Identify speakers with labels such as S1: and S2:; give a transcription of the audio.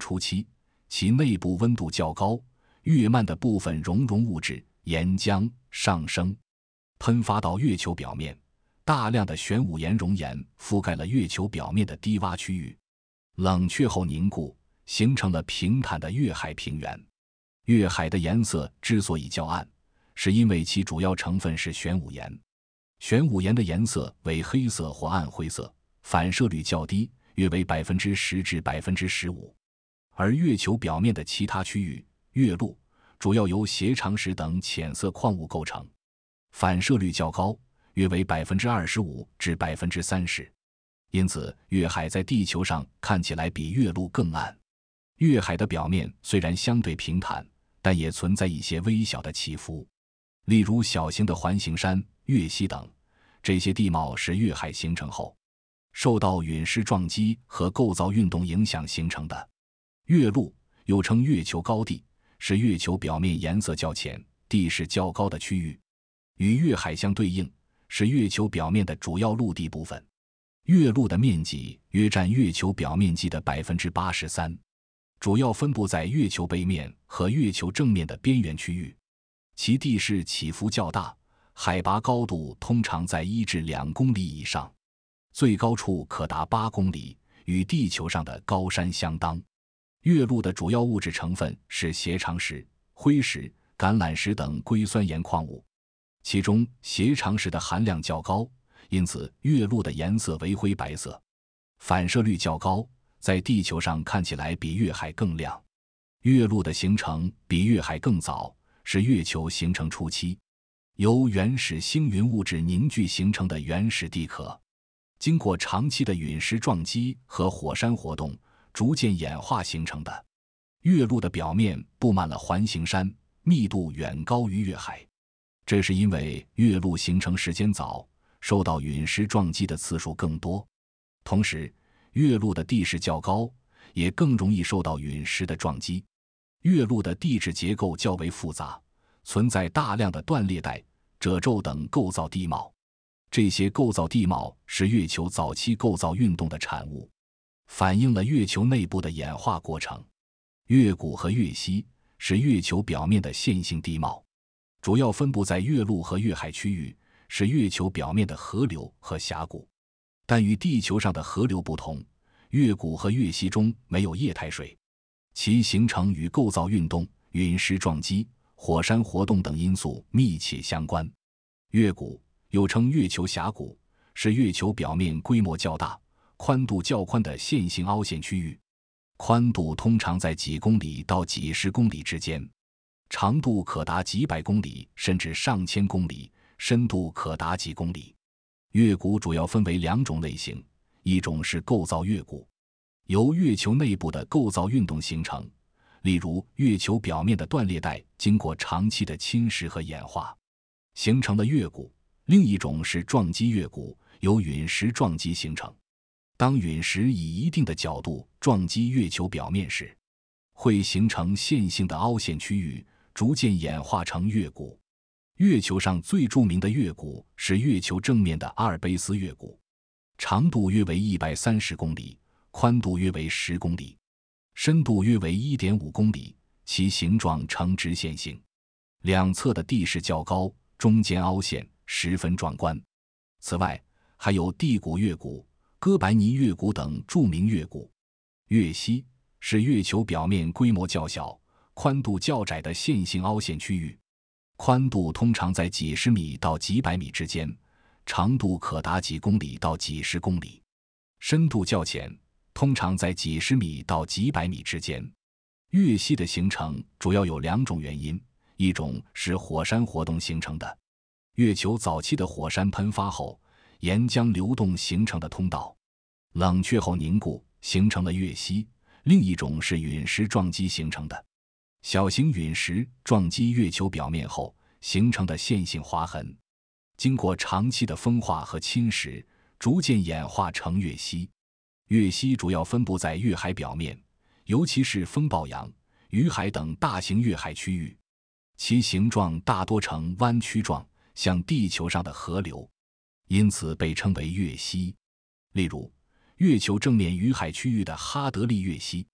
S1: 初期，其内部温度较高，月幔的部分熔融物质岩浆上升，喷发到月球表面。大量的玄武岩熔岩覆盖了月球表面的低洼区域，冷却后凝固，形成了平坦的月海平原。月海的颜色之所以较暗，是因为其主要成分是玄武岩。玄武岩的颜色为黑色或暗灰色，反射率较低，约为 10% 至 15%。而月球表面的其他区域，月陆主要由斜长石等浅色矿物构成，反射率较高，约为 25% 至 30%。因此月海在地球上看起来比月陆更暗。月海的表面虽然相对平坦，但也存在一些微小的起伏，例如小型的环形山、月溪等。这些地貌是月海形成后受到陨石撞击和构造运动影响形成的。月陆又称月球高地，是月球表面颜色较浅、地势较高的区域，与月海相对应，是月球表面的主要陆地部分。月陆的面积约占月球表面积的 83%， 主要分布在月球背面和月球正面的边缘区域，其地势起伏较大，海拔高度通常在1至2公里以上，最高处可达8公里，与地球上的高山相当。月陆的主要物质成分是斜长石、灰石、橄榄石等硅酸盐矿物，其中斜长石的含量较高，因此月陆的颜色为灰白色，反射率较高，在地球上看起来比月海更亮。月陆的形成比月海更早，是月球形成初期由原始星云物质凝聚形成的原始地壳，经过长期的陨石撞击和火山活动逐渐演化形成的。月陆的表面布满了环形山，密度远高于月海，这是因为月陆形成时间早，受到陨石撞击的次数更多，同时月陆的地势较高，也更容易受到陨石的撞击。月陆的地质结构较为复杂，存在大量的断裂带、褶皱等构造地貌，这些构造地貌是月球早期构造运动的产物，反映了月球内部的演化过程。月谷和月溪是月球表面的线性地貌，主要分布在月陆和月海区域，是月球表面的河流和峡谷。但与地球上的河流不同，月谷和月溪中没有液态水，其形成与构造运动、陨石撞击、火山活动等因素密切相关。月谷又称月球峡谷，是月球表面规模较大、宽度较宽的线性凹陷区域，宽度通常在几公里到几十公里之间，长度可达几百公里甚至上千公里，深度可达几公里。月谷主要分为2种类型，一种是构造月谷，由月球内部的构造运动形成，例如月球表面的断裂带经过长期的侵蚀和演化形成了月谷。另一种是撞击月谷，由陨石撞击形成。当陨石以一定的角度撞击月球表面时，会形成线性的凹陷区域，逐渐演化成月谷。月球上最著名的月谷是月球正面的阿尔卑斯月谷，长度约为130公里，宽度约为10公里，深度约为 1.5 公里，其形状呈直线型，两侧的地势较高，中间凹陷，十分壮观。此外，还有地谷月谷、哥白尼月谷等著名月谷。月溪是月球表面规模较小、宽度较窄的线性凹陷区域，宽度通常在几十米到几百米之间，长度可达几公里到几十公里，深度较浅，通常在几十米到几百米之间。月溪的形成主要有2种原因，一种是火山活动形成的，月球早期的火山喷发后，岩浆流动形成的通道，冷却后凝固，形成了月溪；另一种是陨石撞击形成的，小型陨石撞击月球表面后形成的线性划痕，经过长期的风化和侵蚀，逐渐演化成月溪。月溪主要分布在月海表面，尤其是风暴洋、雨海等大型月海区域，其形状大多呈弯曲状，像地球上的河流，因此被称为月溪。例如，月球正面雨海区域的哈德利月溪，